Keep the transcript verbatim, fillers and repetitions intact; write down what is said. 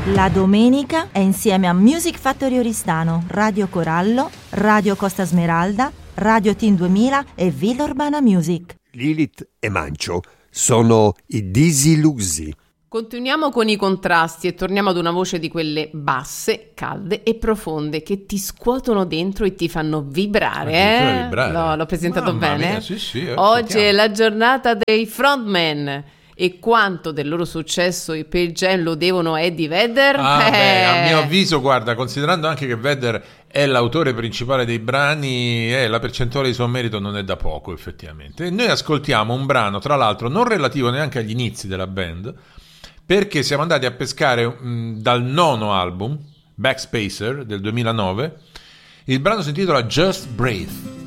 La domenica è insieme a Music Factory Oristano, Radio Corallo, Radio Costa Smeralda, Radio Team duemila e Villa Urbana Music. Lilith e Mancio sono i Disillusi. Continuiamo con i contrasti e torniamo ad una voce di quelle basse, calde e profonde che ti scuotono dentro e ti fanno vibrare. Eh? vibrare. L'ho, l'ho presentato Mamma bene? mia, sì, sì, eh, Oggi sentiamo. è la giornata dei frontman. E quanto del loro successo i Pearl Jam lo devono a Eddie Vedder? Ah, eh. beh, a mio avviso, guarda, considerando anche che Vedder è l'autore principale dei brani, eh, la percentuale di suo merito non è da poco, effettivamente. E noi ascoltiamo un brano, tra l'altro, non relativo neanche agli inizi della band, perché siamo andati a pescare mh, dal nono album, Backspacer, del duemilanove. Il brano si intitola Just Breathe.